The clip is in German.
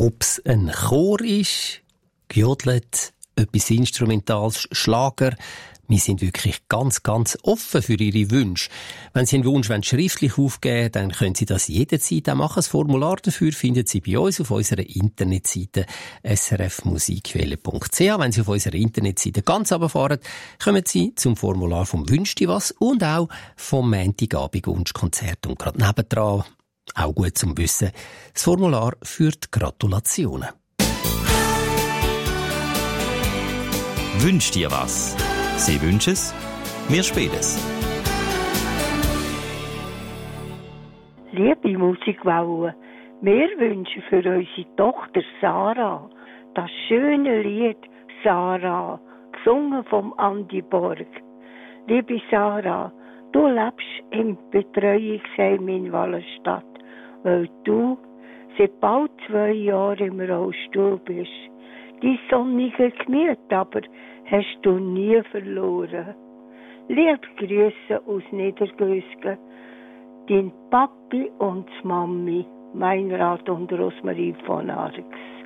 Ob es ein Chor ist, gejodelt, etwas Instrumentales, Schlager. Wir sind wirklich ganz, ganz offen für Ihre Wünsche. Wenn Sie einen Wunsch schriftlich aufgeben wollen, dann können Sie das jederzeit auch machen. Das Formular dafür finden Sie bei uns auf unserer Internetseite srfmusikwelle.ch. Wenn Sie auf unserer Internetseite ganz runterfahren, kommen Sie zum Formular vom «Wünsch dir was» und auch vom Montagabend Wunschkonzert. Und gerade nebendran, auch gut zum Wissen, das Formular für die Gratulationen. Wünsch dir was? Sie wünschen es, wir spielen es. Liebe Musikwelle, wir wünschen für unsere Tochter Sarah das schöne Lied «Sarah», gesungen vom Andi Borg. Liebe Sarah, du lebst im Betreuungsheim in Wallenstadt, weil du seit bald 2 Jahren im Rollstuhl bist. Dein sonnige Gemüt aber hast du nie verloren. Liebe Grüße aus Niedergösgen, dein Papi und die Mami, Meinrad und Rosmarie von Arx.